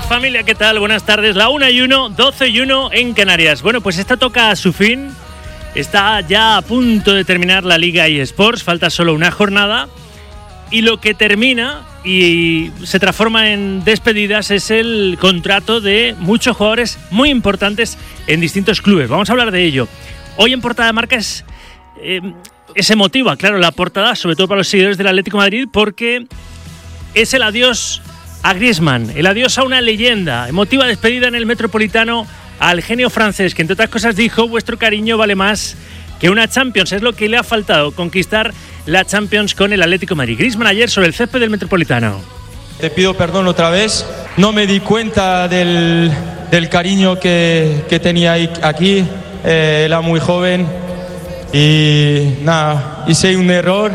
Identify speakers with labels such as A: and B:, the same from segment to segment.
A: familia, ¿qué tal? Buenas tardes, la 1:01, 12:01 en Canarias. Bueno, pues esta toca a su fin, está ya a punto de terminar la Liga eSports, falta solo una jornada y lo que termina y se transforma en despedidas es el contrato de muchos jugadores muy importantes en distintos clubes. Vamos a hablar de ello. Hoy en Portada de Marca es emotiva, claro, la portada, sobre todo para los seguidores del Atlético de Madrid, porque es el adiós a Griezmann, el adiós a una leyenda, emotiva despedida en el Metropolitano al genio francés, que entre otras cosas dijo: vuestro cariño vale más que una Champions. Es lo que le ha faltado, conquistar la Champions con el Atlético de Madrid. Griezmann ayer sobre el césped del Metropolitano.
B: Te pido perdón otra vez, no me di cuenta del cariño que tenía aquí, era muy joven y nada, hice un error,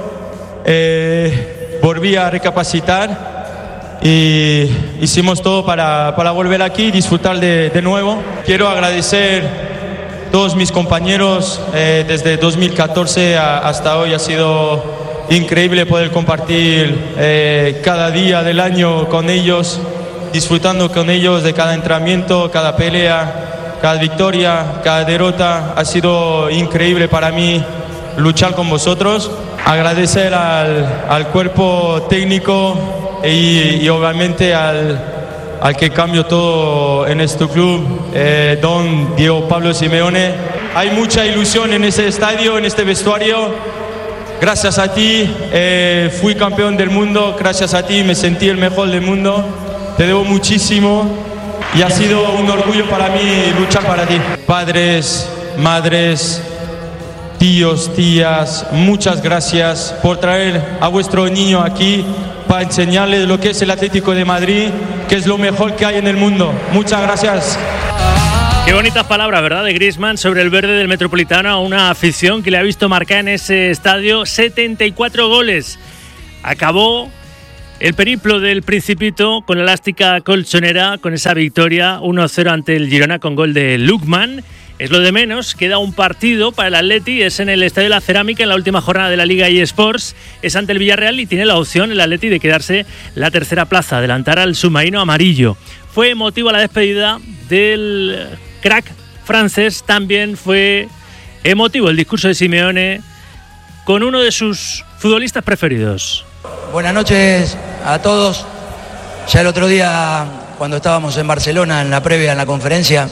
B: volví a recapacitar y hicimos todo para volver aquí y disfrutar de nuevo. Quiero agradecer a todos mis compañeros desde 2014 hasta hoy. Ha sido increíble poder compartir cada día del año con ellos, disfrutando con ellos de cada entrenamiento, cada pelea, cada victoria, cada derrota. Ha sido increíble para mí luchar con vosotros. Agradecer al cuerpo técnico y obviamente al que cambió todo en este club, don Diego Pablo Simeone. Hay mucha ilusión en este estadio, en este vestuario. Gracias a ti fui campeón del mundo, gracias a ti me sentí el mejor del mundo. Te debo muchísimo y ha sido un orgullo para mí luchar para ti. Padres, madres, tíos, tías, muchas gracias por traer a vuestro niño aquí para enseñarles lo que es el Atlético de Madrid, que es lo mejor que hay en el mundo. Muchas gracias.
A: Qué bonitas palabras, ¿verdad?, de Griezmann sobre el verde del Metropolitano a una afición que le ha visto marcar en ese estadio 74 goles. Acabó el periplo del Principito con la elástica colchonera, con esa victoria 1-0 ante el Girona con gol de Lookman. Es lo de menos, queda un partido para el Atleti, es en el Estadio de la Cerámica en la última jornada de la Liga eSports, es ante el Villarreal y tiene la opción el Atleti de quedarse la tercera plaza, adelantar al submarino amarillo. Fue emotiva la despedida del crack francés, también fue emotivo el discurso de Simeone con uno de sus futbolistas preferidos.
C: Buenas noches a todos. Ya el otro día, cuando estábamos en Barcelona en la previa, en la conferencia,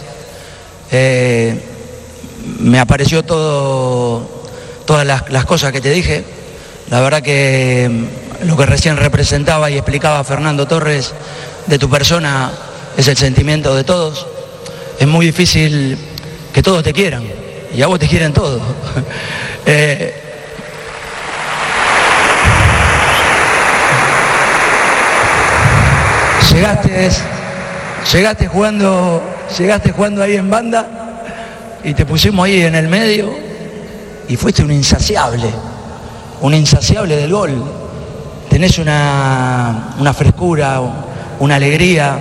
C: me apareció todas las cosas que te dije. La verdad que lo que recién representaba y explicaba Fernando Torres de tu persona es el sentimiento de todos. Es muy difícil que todos te quieran y a vos te quieren todos. Llegaste jugando ahí en banda y te pusimos ahí en el medio y fuiste un insaciable del gol. Tenés una frescura, una alegría,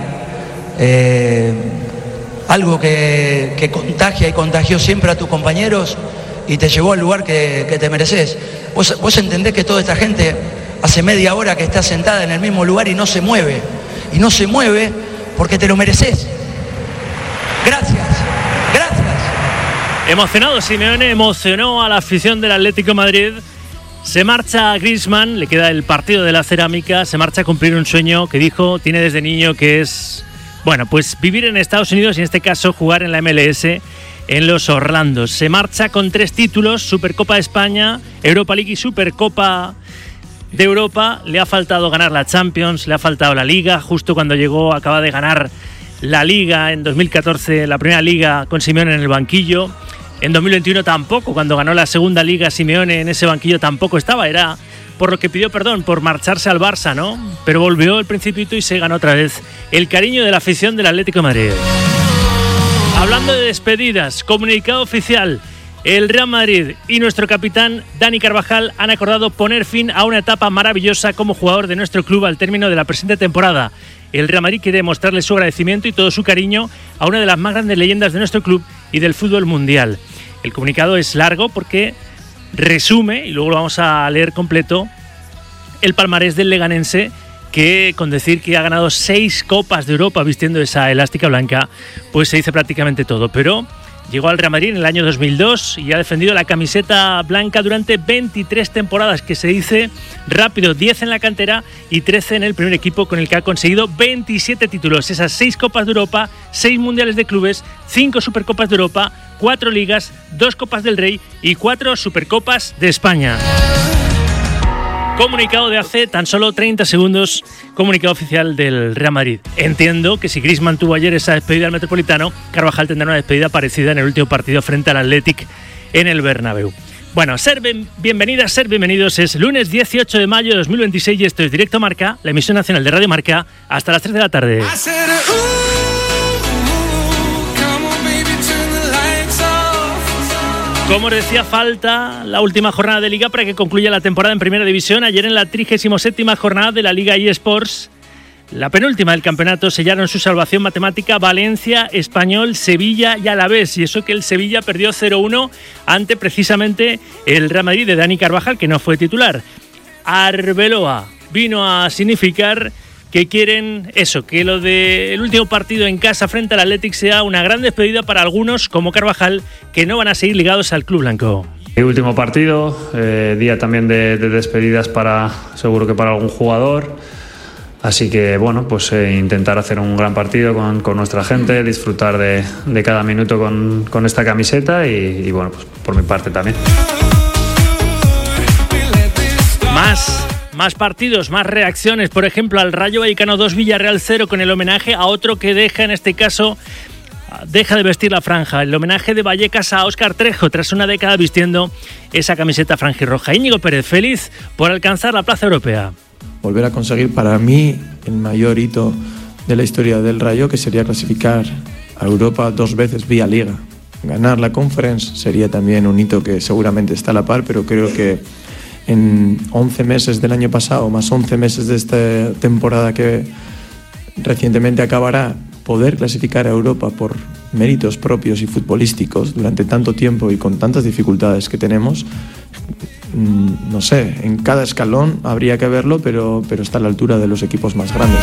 C: algo que contagia y contagió siempre a tus compañeros y te llevó al lugar que te mereces. Vos entendés que toda esta gente hace media hora que está sentada en el mismo lugar y no se mueve. Y no se mueve porque te lo mereces. Gracias.
A: Emocionado Simeone, emocionó a la afición del Atlético de Madrid. Se marcha Griezmann, le queda el partido de la Cerámica, se marcha a cumplir un sueño que dijo tiene desde niño, que es, bueno, pues vivir en Estados Unidos y en este caso jugar en la MLS en los Orlandos. Se marcha con 3 títulos, Supercopa de España, Europa League y Supercopa de Europa. Le ha faltado ganar la Champions, le ha faltado la Liga. Justo cuando llegó acaba de ganar la Liga en 2014, la primera Liga con Simeone en el banquillo. En 2021 tampoco, cuando ganó la segunda Liga Simeone en ese banquillo tampoco estaba. Era por lo que pidió perdón, por marcharse al Barça, ¿no? Pero volvió el Principito y se ganó otra vez el cariño de la afición del Atlético de Madrid. Hablando de despedidas, comunicado oficial. El Real Madrid y nuestro capitán Dani Carvajal han acordado poner fin a una etapa maravillosa como jugador de nuestro club al término de la presente temporada. El Real Madrid quiere mostrarle su agradecimiento y todo su cariño a una de las más grandes leyendas de nuestro club y del fútbol mundial. El comunicado es largo porque resume, y luego lo vamos a leer completo, el palmarés del leganense que con decir que ha ganado 6 Copas de Europa vistiendo esa elástica blanca, pues se dice prácticamente todo. Pero llegó al Real Madrid en el año 2002 y ha defendido la camiseta blanca durante 23 temporadas, que se dice rápido, 10 en la cantera y 13 en el primer equipo, con el que ha conseguido 27 títulos. Esas 6 Copas de Europa, 6 Mundiales de Clubes, 5 Supercopas de Europa, 4 Ligas, 2 Copas del Rey y 4 Supercopas de España. Comunicado de hace tan solo 30 segundos, comunicado oficial del Real Madrid. Entiendo que si Griezmann tuvo ayer esa despedida al Metropolitano, Carvajal tendrá una despedida parecida en el último partido frente al Athletic en el Bernabéu. Bueno, ser bienvenidas, ser bienvenidos. Es lunes 18 de mayo de 2026 y esto es Directo Marca, la emisión nacional de Radio Marca, hasta las 3 de la tarde. Como os decía, falta la última jornada de Liga para que concluya la temporada en Primera División. Ayer en la 37ª jornada de la Liga eSports, la penúltima del campeonato, sellaron su salvación matemática Valencia, Español, Sevilla y Alavés. Y eso que el Sevilla perdió 0-1 ante precisamente el Real Madrid de Dani Carvajal, que no fue titular. Arbeloa vino a significar que quieren eso, que lo del último partido en casa frente al Athletic sea una gran despedida para algunos, como Carvajal, que no van a seguir ligados al club blanco.
D: El último partido, día también de despedidas seguro que para algún jugador. Así que bueno, pues intentar hacer un gran partido con nuestra gente, disfrutar de cada minuto con esta camiseta y bueno, pues por mi parte también.
A: Más partidos, más reacciones. Por ejemplo, al Rayo Vallecano 2, Villarreal 0, con el homenaje a otro que deja de vestir la franja. El homenaje de Vallecas a Óscar Trejo, tras una década vistiendo esa camiseta franjirroja. Íñigo Pérez, feliz por alcanzar la plaza europea.
E: Volver a conseguir para mí el mayor hito de la historia del Rayo, que sería clasificar a Europa 2 veces vía Liga. Ganar la Conference sería también un hito que seguramente está a la par, pero creo que en 11 meses del año pasado, más 11 meses de esta temporada que recientemente acabará, poder clasificar a Europa por méritos propios y futbolísticos durante tanto tiempo y con tantas dificultades que tenemos, no sé, en cada escalón habría que verlo, pero está a la altura de los equipos más grandes.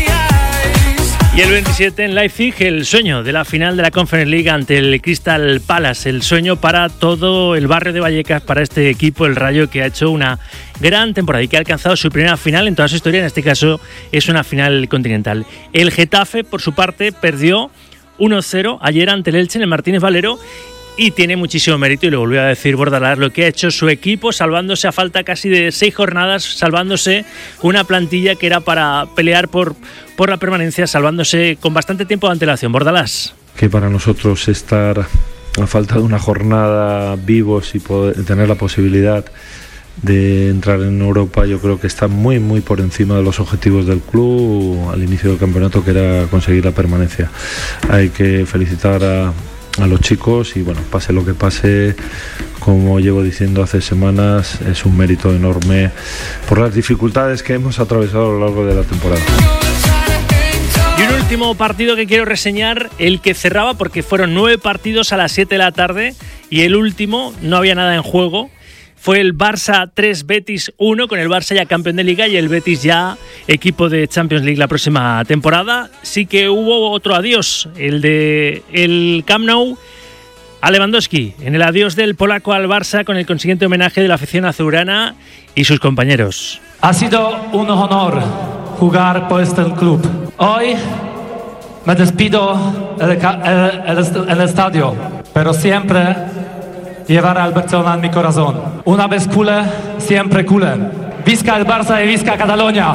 A: Y el 27 en Leipzig, el sueño de la final de la Conference League ante el Crystal Palace, el sueño para todo el barrio de Vallecas, para este equipo, el Rayo, que ha hecho una gran temporada y que ha alcanzado su primera final en toda su historia. En este caso es una final continental. El Getafe, por su parte, perdió 1-0 ayer ante el Elche en el Martínez Valero y tiene muchísimo mérito, y lo volvió a decir Bordalás, lo que ha hecho su equipo, salvándose a falta casi de 6 jornadas, salvándose una plantilla que era para pelear por la permanencia, salvándose con bastante tiempo de antelación. Bordalás.
F: Que para nosotros estar a falta de una jornada vivos y tener la posibilidad de entrar en Europa, yo creo que está muy muy por encima de los objetivos del club al inicio del campeonato, que era conseguir la permanencia. Hay que felicitar a los chicos y bueno, pase lo que pase, como llevo diciendo hace semanas, es un mérito enorme por las dificultades que hemos atravesado a lo largo de la temporada.
A: Y un último partido que quiero reseñar, el que cerraba, porque fueron 9 partidos a las 7 de la tarde y el último no había nada en juego. Fue el Barça 3, Betis 1, con el Barça ya campeón de Liga y el Betis ya equipo de Champions League la próxima temporada. Sí que hubo otro adiós, el de el Camp Nou a Lewandowski, en el adiós del polaco al Barça, con el consiguiente homenaje de la afición azulgrana y sus compañeros.
G: Ha sido un honor jugar por este club. Hoy me despido en el estadio, pero siempre llevar al Barcelona en mi corazón. Una vez culé, siempre culé. Visca el Barça y visca Cataluña.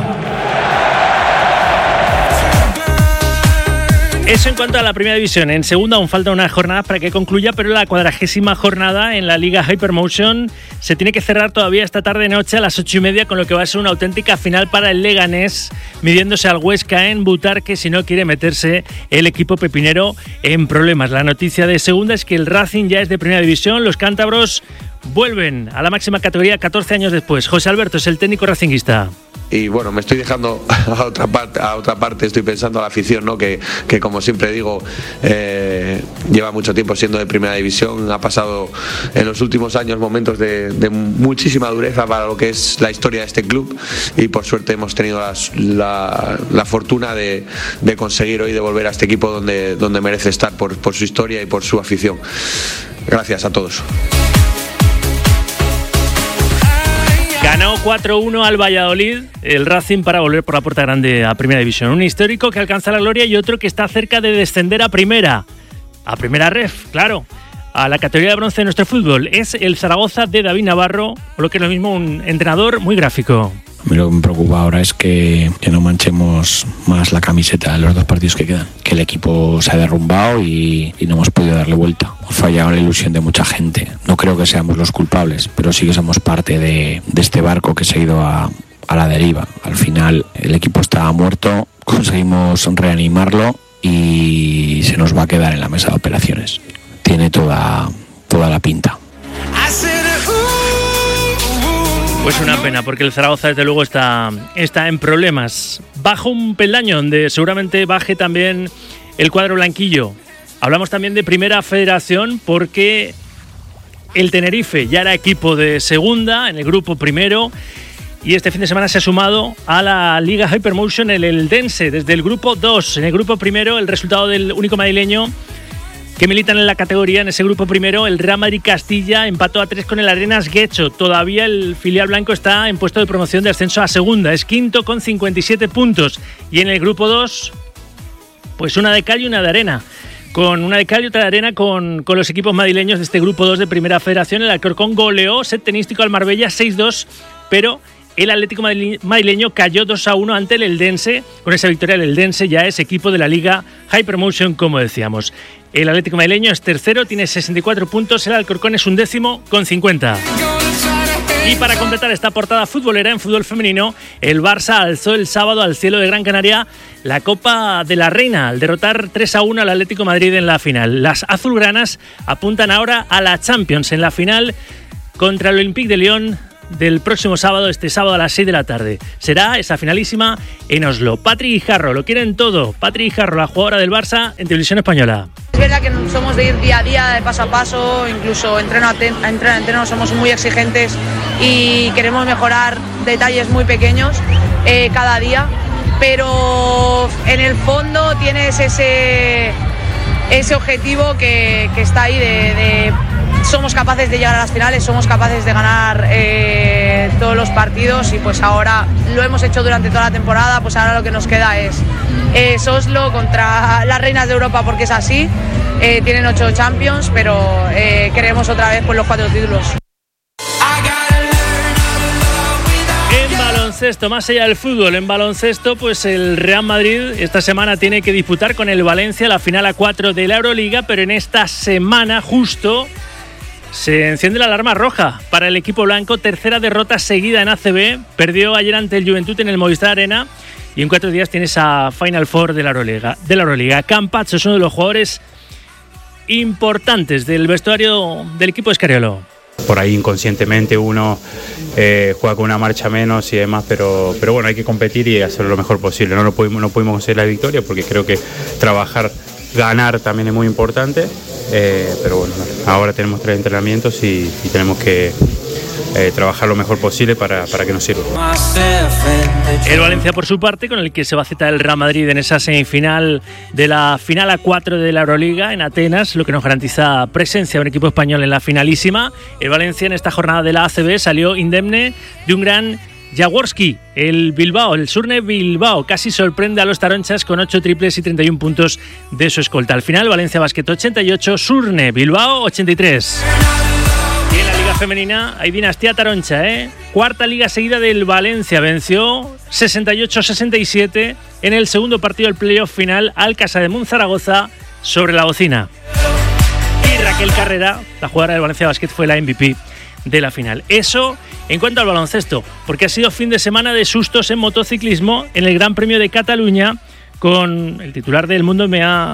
A: Eso en cuanto a la primera división. En segunda aún falta unas jornadas para que concluya, pero la 40ª jornada en la Liga Hypermotion se tiene que cerrar todavía esta tarde-noche a las 8:30, con lo que va a ser una auténtica final para el Leganés, midiéndose al Huesca en Butarque, si no quiere meterse el equipo pepinero en problemas. La noticia de segunda es que el Racing ya es de primera división. Los cántabros vuelven a la máxima categoría 14 años después. José Alberto es el técnico racinguista.
H: y bueno, me estoy dejando a otra parte, estoy pensando a la afición, ¿no? Que como siempre digo, lleva mucho tiempo siendo de primera división, ha pasado en los últimos años momentos de muchísima dureza para lo que es la historia de este club, y por suerte hemos tenido la fortuna de conseguir hoy devolver a este equipo donde merece estar por su historia y por su afición. Gracias a todos.
A: Ganó 4-1 al Valladolid el Racing para volver por la puerta grande a Primera División. Un histórico que alcanza la gloria y otro que está cerca de descender a Primera Ref, claro, a la categoría de bronce de nuestro fútbol. Es el Zaragoza de David Navarro, o lo que es lo mismo, un entrenador muy gráfico.
I: A mí lo que me preocupa ahora es que no manchemos más la camiseta en los 2 partidos que quedan. Que el equipo se ha derrumbado y no hemos podido darle vuelta. Hemos fallado la ilusión de mucha gente. No creo que seamos los culpables, pero sí que somos parte de este barco que se ha ido a la deriva. Al final el equipo estaba muerto, conseguimos reanimarlo y se nos va a quedar en la mesa de operaciones. Tiene toda la pinta.
A: Pues una pena, porque el Zaragoza desde luego está en problemas. Baja un peldaño donde seguramente baje también el cuadro blanquillo. Hablamos también de Primera Federación porque el Tenerife ya era equipo de segunda en el grupo primero y este fin de semana se ha sumado a la Liga Hypermotion el Eldense desde el grupo 2. En el grupo primero el resultado del único madrileño que militan en la categoría. En ese grupo primero el Real Madrid Castilla empató a 3 con el Arenas Guecho. Todavía el filial blanco está en puesto de promoción de ascenso a segunda, es quinto con 57 puntos. Y en el grupo 2 pues una de cal y una de arena, con una de cal y otra de arena con los equipos madrileños de este grupo 2 de Primera Federación. El Alcorcón goleó set tenístico al Marbella 6-2, pero el Atlético madrileño cayó 2-1 ante el Eldense. Con esa victoria el Eldense ya es equipo de la Liga Hypermotion, como decíamos. El Atlético madrileño es tercero, tiene 64 puntos. El Alcorcón es undécimo con 50. Y para completar esta portada futbolera en fútbol femenino, el Barça alzó el sábado al cielo de Gran Canaria la Copa de la Reina al derrotar 3-1 al Atlético Madrid en la final. Las azulgranas apuntan ahora a la Champions en la final contra el Olympique de Lyon del próximo sábado, este sábado a las 6 de la tarde. Será esa finalísima en Oslo. Patri Guijarro, lo quieren todo. Patri Guijarro, la jugadora del Barça en Televisión Española.
J: Es verdad que somos de ir día a día, de paso a paso, incluso entreno a entreno somos muy exigentes y queremos mejorar detalles muy pequeños cada día, pero en el fondo tienes ese objetivo que está ahí de somos capaces de llegar a las finales, somos capaces de ganar todos los partidos y pues ahora lo hemos hecho durante toda la temporada, pues ahora lo que nos queda es Oslo contra las reinas de Europa porque es así, tienen 8 Champions, pero queremos otra vez pues los 4 títulos.
A: En baloncesto, más allá del fútbol, en baloncesto, pues el Real Madrid esta semana tiene que disputar con el Valencia la final A4 de la Euroliga, pero en esta semana justo se enciende la alarma roja para el equipo blanco. Tercera derrota seguida en ACB. Perdió ayer ante el Juventud en el Movistar Arena y en 4 días tiene esa Final Four de la Euroliga. Campazzo es uno de los jugadores importantes del vestuario del equipo de Scariolo.
K: Por ahí inconscientemente uno juega con una marcha menos y demás, pero bueno, hay que competir y hacerlo lo mejor posible. No pudimos conseguir la victoria porque creo que ganar también es muy importante, pero bueno, ahora tenemos 3 entrenamientos y tenemos que trabajar lo mejor posible para que nos sirva.
A: El Valencia, por su parte, con el que se va a citar el Real Madrid en esa semifinal de la final A4 de la Euroliga en Atenas, lo que nos garantiza presencia de un equipo español en la finalísima. El Valencia en esta jornada de la ACB salió indemne de un gran Jaworski, el Bilbao, el Surne Bilbao, casi sorprende a los taronchas con 8 triples y 31 puntos de su escolta. Al final, Valencia Basket 88, Surne Bilbao 83. Y en la Liga Femenina hay dinastía taroncha, Cuarta liga seguida del Valencia, venció 68-67 en el segundo partido del playoff final al Casademont Zaragoza sobre la bocina. Y Raquel Carrera, la jugadora del Valencia Basket, fue la MVP de la final. Eso en cuanto al baloncesto, porque ha sido fin de semana de sustos en motociclismo en el Gran Premio de Cataluña, con el titular del Mundo me ha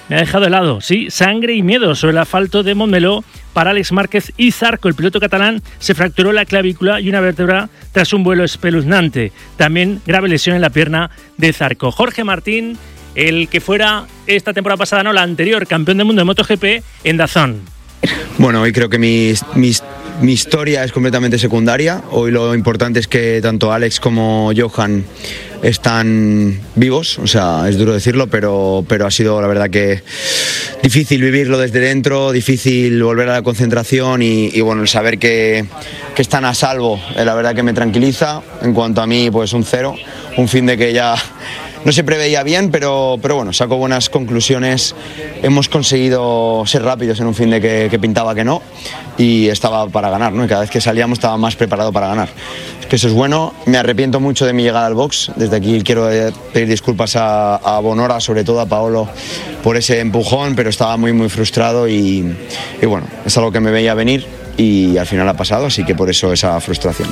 A: Me ha dejado helado, sí, sangre y miedo sobre el asfalto de Montmeló para Àlex Márquez y Zarco. El piloto catalán se fracturó la clavícula y una vértebra tras un vuelo espeluznante. También grave lesión en la pierna de Zarco. Jorge Martín, el que fuera esta temporada pasada, no, la anterior, campeón del mundo de MotoGP en DAZN.
L: Bueno, hoy creo que mi historia es completamente secundaria. Hoy lo importante es que tanto Alex como Johan están vivos, o sea, es duro decirlo, pero ha sido la verdad que difícil vivirlo desde dentro, difícil volver a la concentración y bueno, el saber que están a salvo, la verdad que me tranquiliza. En cuanto a mí, pues un 0, un fin de que ya no se preveía bien, pero bueno, saco buenas conclusiones. Hemos conseguido ser rápidos en un fin de que pintaba que no, y estaba para ganar, ¿no? Y cada vez que salíamos estaba más preparado para ganar. Es que eso es bueno. Me arrepiento mucho de mi llegada al box. Desde aquí quiero pedir disculpas a Bonora, sobre todo a Paolo, por ese empujón, pero estaba muy frustrado y bueno, es algo que me veía venir y al final ha pasado, así que por eso esa frustración.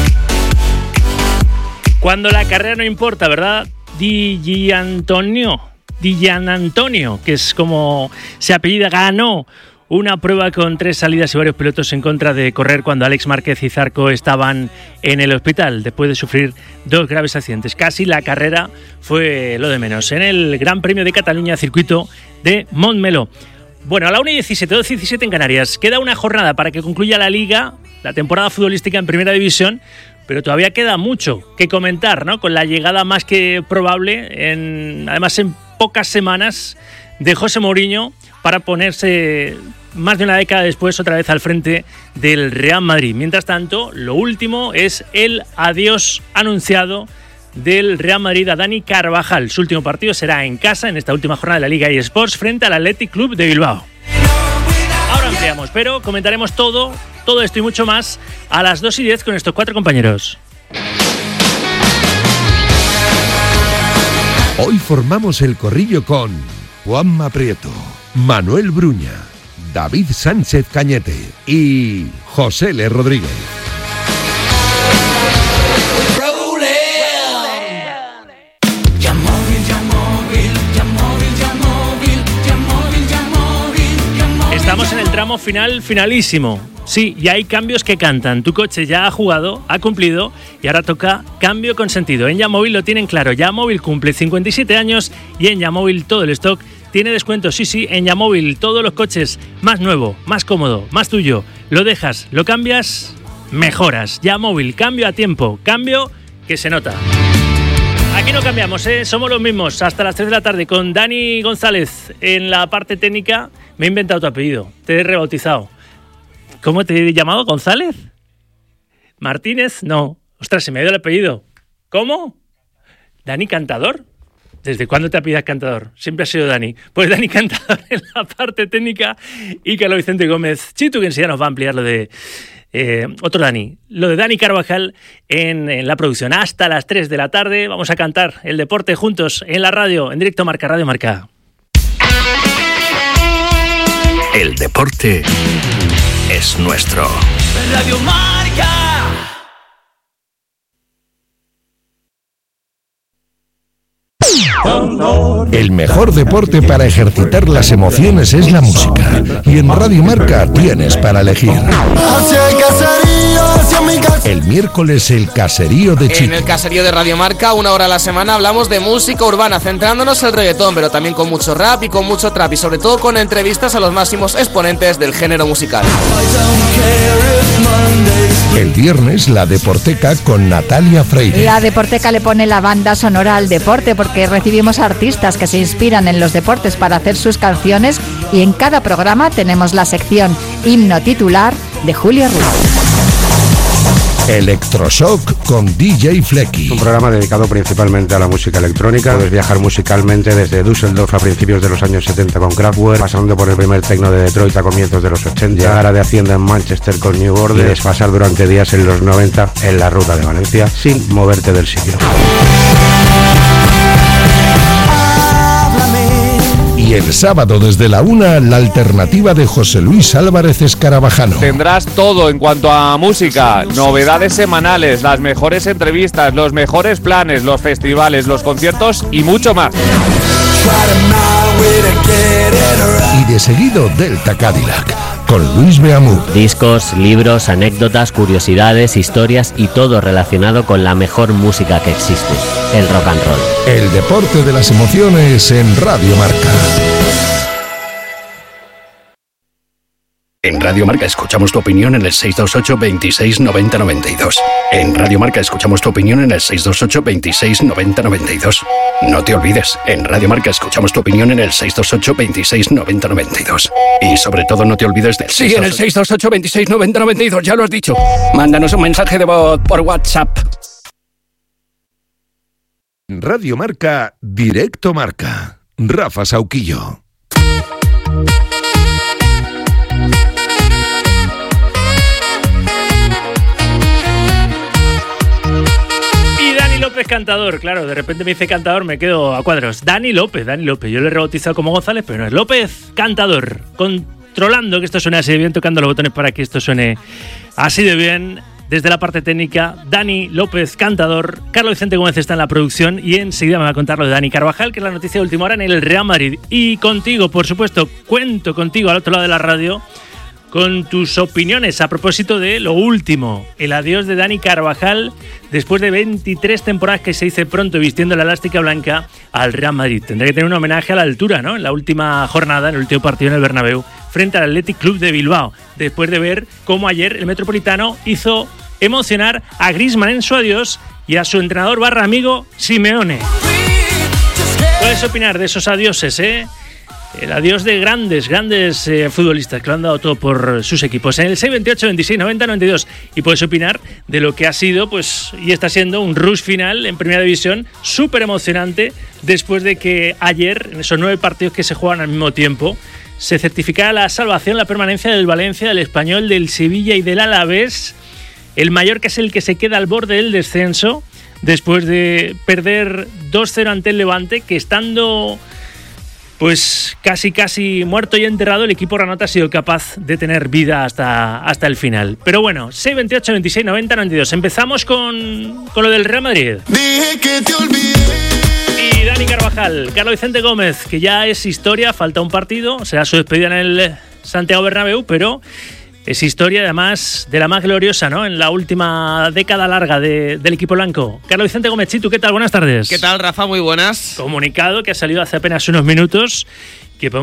A: Cuando la carrera no importa, ¿verdad? Di Gianantonio, que es como se apellida, ganó una prueba con 3 salidas y varios pilotos en contra de correr cuando Àlex Márquez y Zarco estaban en el hospital después de sufrir 2 graves accidentes. Casi la carrera fue lo de menos en el Gran Premio de Cataluña, circuito de Montmeló. Bueno, a la 1:17, 2:17 en Canarias. Queda una jornada para que concluya la Liga, la temporada futbolística en Primera División, pero todavía queda mucho que comentar, ¿no? Con la llegada más que probable, además en pocas semanas, de José Mourinho para ponerse más de una década después otra vez al frente del Real Madrid. Mientras tanto, lo último es el adiós anunciado del Real Madrid a Dani Carvajal. Su último partido será en casa en esta última jornada de la Liga eSports frente al Athletic Club de Bilbao. Ahora ampliamos, pero comentaremos todo esto y mucho más a las 2:10 con estos 4 compañeros.
M: Hoy formamos el corrillo con Juanma Prieto, Manuel Bruña, David Sánchez Cañete y José L. Rodríguez.
A: Estamos en el tramo finalísimo. Sí, y hay cambios que cantan. Tu coche ya ha jugado, ha cumplido y ahora toca cambio con sentido. En Yamóvil lo tienen claro. Yamóvil cumple 57 años y en Yamóvil todo el stock tiene descuento. Sí, en Yamóvil todos los coches más nuevo, más cómodo, más tuyo. Lo dejas, lo cambias, mejoras. Yamóvil, cambio a tiempo, cambio que se nota. Aquí no cambiamos, somos los mismos. Hasta las 3 de la tarde con Dani González en la parte técnica. Me he inventado tu apellido, te he rebautizado. ¿Cómo te he llamado? ¿González? ¿Martínez? No. Ostras, se me ha ido el apellido. ¿Cómo? ¿Dani Cantador? ¿Desde cuándo te apellidas Cantador? Siempre ha sido Dani. Pues Dani Cantador en la parte técnica y Carlos Vicente Gómez Chitu, que enseguida nos va a ampliar lo de otro Dani. Lo de Dani Carvajal en la producción. Hasta las 3 de la tarde vamos a cantar el deporte juntos en la radio, en directo Marca Radio Marca.
M: El deporte es nuestro.
N: Radio Marca.
M: El mejor deporte para ejercitar las emociones es la música. Y en Radio Marca tienes para elegir. El miércoles el caserío de Chitu.
O: En el caserío de Radio Marca, 1 hora a la semana, hablamos de música urbana, centrándonos en el reggaetón, pero también con mucho rap y con mucho trap, y sobre todo con entrevistas a los máximos exponentes del género musical.
M: El viernes la Deporteca con Natalia Freire.
P: La Deporteca le pone la banda sonora al deporte porque recibimos artistas que se inspiran en los deportes para hacer sus canciones, y en cada programa tenemos la sección Himno Titular de Julio Ruiz.
M: Electroshock con DJ Flecky.
Q: Un programa dedicado principalmente a la música electrónica. Puedes viajar musicalmente desde Düsseldorf a principios de los años 70 con Kraftwerk, pasando por el primer techno de Detroit a comienzos de los 80, llegar a de Hacienda en Manchester con New Order y desfasar durante días en los 90 en la ruta de Valencia sin moverte del sitio.
M: Y el sábado desde la 1, la alternativa de José Luis Álvarez Escarabajano.
R: Tendrás todo en cuanto a música, novedades semanales, las mejores entrevistas, los mejores planes, los festivales, los conciertos y mucho más.
M: Y de seguido Delta Cadillac, con Luis Beamú.
S: Discos, libros, anécdotas, curiosidades, historias y todo relacionado con la mejor música que existe, el rock and roll.
M: El deporte de las emociones en Radio Marca.
T: En Radio Marca escuchamos tu opinión en el 628 26 90 92. En Radio Marca escuchamos tu opinión en el 628 26 90 92. No te olvides, en Radio Marca escuchamos tu opinión en el 628 26 90 92. Y sobre todo no te olvides del 628... Sí, en el 628 26 90 92, ya lo has dicho. Mándanos un mensaje de voz por WhatsApp.
M: Radio Marca, Directo Marca. Rafa Sauquillo.
A: López Cantador, claro, de repente me dice Cantador, me quedo a cuadros. Dani López, yo le he rebautizado como González, pero no es López Cantador, controlando que esto suene así de bien, tocando los botones para que esto suene así de bien. Desde la parte técnica, Dani López Cantador, Carlos Vicente Gómez está en la producción y enseguida me va a contar lo de Dani Carvajal, que es la noticia de última hora en el Real Madrid. Y contigo, por supuesto, cuento contigo al otro lado de la radio con tus opiniones a propósito de lo último, el adiós de Dani Carvajal después de 23 temporadas que se dice pronto vistiendo la elástica blanca al Real Madrid. Tendrá que tener un homenaje a la altura, ¿no? En la última jornada, en el último partido en el Bernabéu, frente al Athletic Club de Bilbao, después de ver cómo ayer el Metropolitano hizo emocionar a Griezmann en su adiós y a su entrenador barra amigo Simeone. Puedes opinar de esos adioses, el adiós de grandes futbolistas que lo han dado todo por sus equipos en el 628 26 90 92 y puedes opinar de lo que ha sido pues y está siendo un rush final en Primera División súper emocionante después de que ayer en esos 9 partidos que se juegan al mismo tiempo se certificara la salvación, la permanencia del Valencia, del Español, del Sevilla y del Alavés. El Mallorca es el que se queda al borde del descenso después de perder 2-0 ante el Levante, que estando pues casi muerto y enterrado, el equipo granota ha sido capaz de tener vida hasta el final. Pero bueno, 628 26 90 92. Empezamos con lo del Real Madrid.
N: Dije que te olvidé.
A: Y Dani Carvajal, Carlos Vicente Gómez, que ya es historia, falta un partido, será su despedida en el Santiago Bernabéu, pero es historia además de la más gloriosa, ¿no? En la última década larga del equipo blanco. Carlos Vicente Gómez Chitu, ¿qué tal? Buenas tardes.
O: ¿Qué tal, Rafa? Muy buenas.
A: Comunicado que ha salido hace apenas unos minutos que